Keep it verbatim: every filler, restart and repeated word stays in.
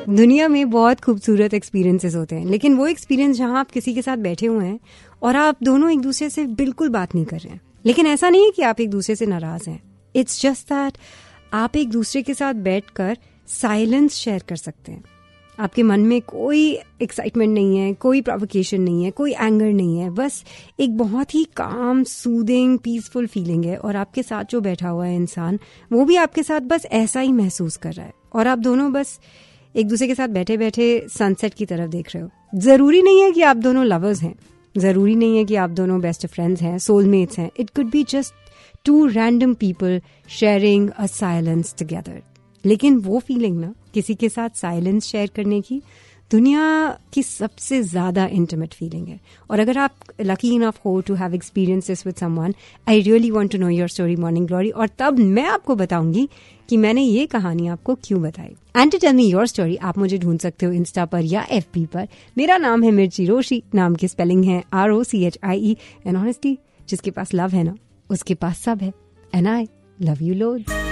दुनिया में बहुत खूबसूरत एक्सपीरियंसेस होते हैं, लेकिन वो एक्सपीरियंस जहां आप किसी के साथ बैठे हुए हैं और आप दोनों एक दूसरे से बिल्कुल बात नहीं कर रहे हैं, लेकिन ऐसा नहीं है कि आप एक दूसरे से नाराज हैं. इट्स जस्ट दैट आप एक दूसरे के साथ बैठकर साइलेंस शेयर कर सकते हैं. आपके मन में कोई एक्साइटमेंट नहीं है, कोई प्रोवोकेशन नहीं है, कोई एंगर नहीं है, बस एक बहुत ही काम, सूदिंग, पीसफुल फीलिंग है. और आपके साथ जो बैठा हुआ है इंसान, वो भी आपके साथ बस ऐसा ही महसूस कर रहा है. और आप दोनों बस एक दूसरे के साथ बैठे बैठे सनसेट की तरफ देख रहे हो. जरूरी नहीं है कि आप दोनों लवर्स हैं, जरूरी नहीं है कि आप दोनों बेस्ट फ्रेंड्स हैं, सोलमेट्स हैं. It could be just to random people sharing a silence together. लेकिन वो फीलिंग ना, किसी के साथ साइलेंस शेयर करने की, दुनिया की सबसे ज्यादा इंटीमेट फीलिंग है. और अगर आप लकी इनफ हो to have experiences with someone, I really want to know your story morning glory. और तब मैं आपको बताऊंगी कि मैंने ये कहानी आपको क्यों बताई. And to tell me your story, आप मुझे ढूंढ सकते हो इंस्टा पर या एफबी पर. मेरा नाम है मिर्ची रोशी. नाम की स्पेलिंग है R O C H I E. And honestly, जिसके पास लव है ना, उसके पास सब है. And I love you loads.